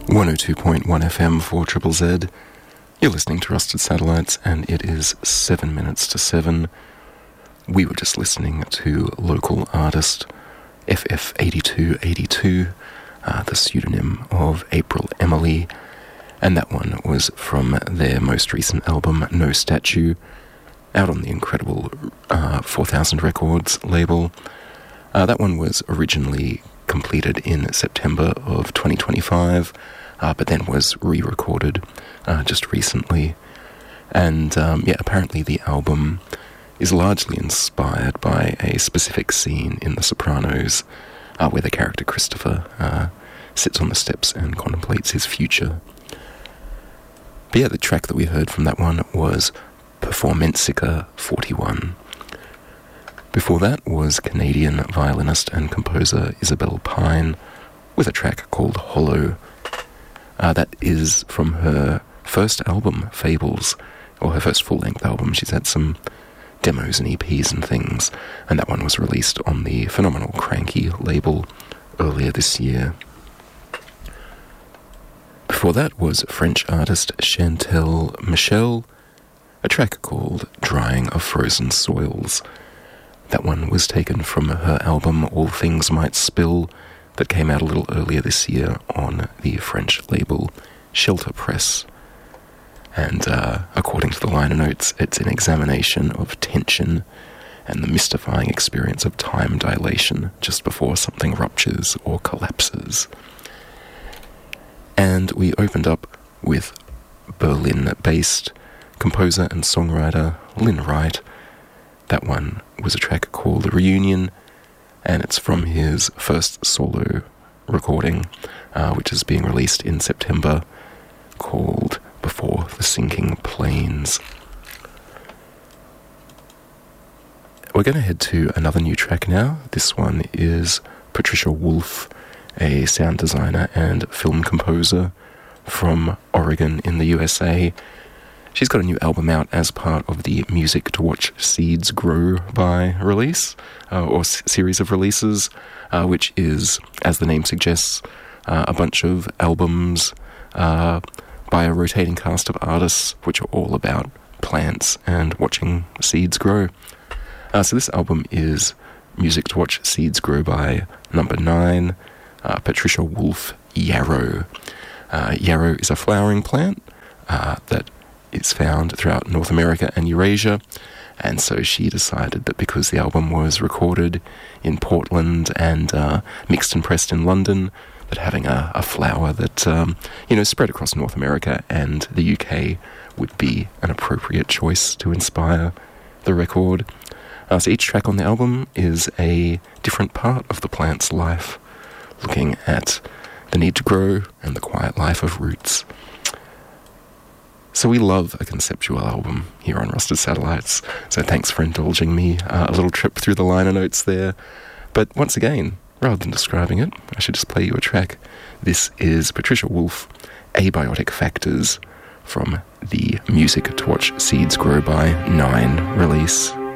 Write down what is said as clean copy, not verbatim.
102.1 FM for Triple Z. You're listening to Rusted Satellites, and it is 7 minutes to 7. We were just listening to local artist FF8282, the pseudonym of April Emily, and that one was from their most recent album, No Statue, out on the incredible 4000 Records label. That one was originally completed in September of 2025, but then was re-recorded just recently. And apparently the album is largely inspired by a specific scene in The Sopranos, where the character Christopher sits on the steps and contemplates his future. But yeah, the track that we heard from that one was Performensica 41. Before that was Canadian violinist and composer Isabelle Pine with a track called Hollow. That is from her first album, Fables, or her first full-length album. She's had some demos and EPs and things, and that one was released on the phenomenal Cranky label earlier this year. Before that was French artist Chantal Michel, a track called Drying of Frozen Soils. That one was taken from her album All Things Might Spill, that came out a little earlier this year on the French label Shelter Press. And according to the liner notes, it's an examination of tension and the mystifying experience of time dilation just before something ruptures or collapses. And we opened up with Berlin-based composer and songwriter Lynn Wright. That one was a track called Reunion, and it's from his first solo recording, which is being released in September, called Before the Sinking Plains. We're going to head to another new track now. This one is Patricia Wolf, a sound designer and film composer from Oregon in the USA. She's got a new album out as part of the Music to Watch Seeds Grow By release, or series of releases, which is, as the name suggests, a bunch of albums by a rotating cast of artists, which are all about plants and watching seeds grow. So this album is Music to Watch Seeds Grow By number 9, Patricia Wolf Yarrow. Yarrow is a flowering plant that is found throughout North America and Eurasia, and so she decided that because the album was recorded in Portland and mixed and pressed in London, that having a flower that spread across North America and the UK would be an appropriate choice to inspire the record. So each track on the album is a different part of the plant's life, looking at the need to grow and the quiet life of roots. So we love a conceptual album here on Rusted Satellites, so thanks for indulging me a little trip through the liner notes there. But once again, rather than describing it, I should just play you a track. This is Patricia Wolf, Abiotic Factors, from the Music to Watch Seeds Grow By 9 release.